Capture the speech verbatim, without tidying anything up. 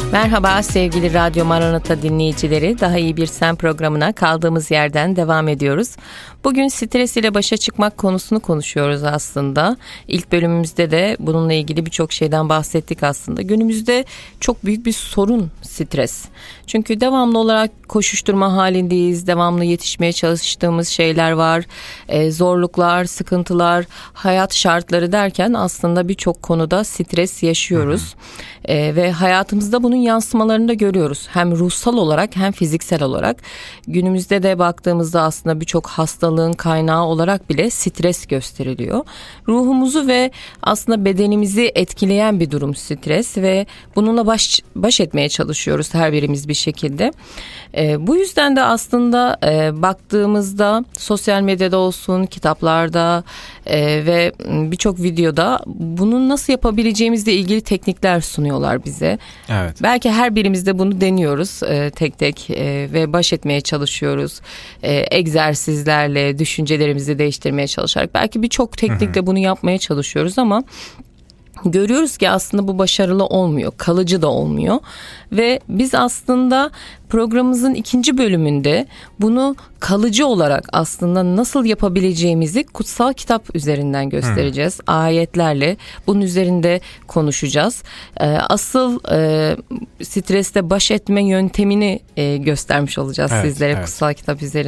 Merhaba sevgili Radyo Maranata dinleyicileri. Daha iyi bir sen programına kaldığımız yerden devam ediyoruz. Bugün stres ile başa çıkmak konusunu konuşuyoruz aslında. İlk bölümümüzde de bununla ilgili birçok şeyden bahsettik aslında. Günümüzde çok büyük bir sorun stres. Çünkü devamlı olarak koşuşturma halindeyiz. Devamlı yetişmeye çalıştığımız şeyler var. Ee, zorluklar, sıkıntılar, hayat şartları derken aslında birçok konuda stres yaşıyoruz. Ee, ve hayatımızda bunun yansımalarını da görüyoruz. Hem ruhsal olarak hem fiziksel olarak. Günümüzde de baktığımızda aslında birçok hastalığın kaynağı olarak bile stres gösteriliyor. Ruhumuzu ve aslında bedenimizi etkileyen bir durum stres ve bununla baş, baş etmeye çalışıyoruz her birimiz bir şekilde. E, bu yüzden de aslında e, baktığımızda sosyal medyada olsun, kitaplarda e, ve birçok videoda bunun nasıl yapabileceğimizle ilgili teknikler sunuyorlar bize. Evet. Belki her birimizde bunu deniyoruz e, tek tek e, ve baş etmeye çalışıyoruz. E, egzersizlerle düşüncelerimizi değiştirmeye çalışarak belki birçok teknikle bunu yapmaya çalışıyoruz ama görüyoruz ki aslında bu başarılı olmuyor, kalıcı da olmuyor ve biz aslında programımızın ikinci bölümünde bunu kalıcı olarak aslında nasıl yapabileceğimizi kutsal kitap üzerinden göstereceğiz. Hmm. Ayetlerle bunun üzerinde konuşacağız. Asıl e, stresle baş etme yöntemini e, göstermiş olacağız evet, sizlere evet. Kutsal kitap üzerinden.